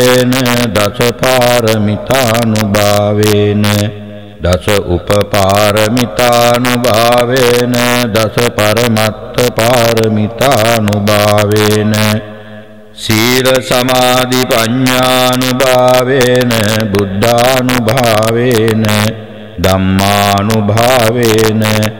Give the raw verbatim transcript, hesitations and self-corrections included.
දස පාරමිතානුභාවේන දස උපපාරමිතානුභාවේන දස පරමත්ත පාරමිතානුභාවේන සීල සමාධි ප්‍රඥානුභාවේන බුද්ධානුභාවේන ධම්මානුභාවේන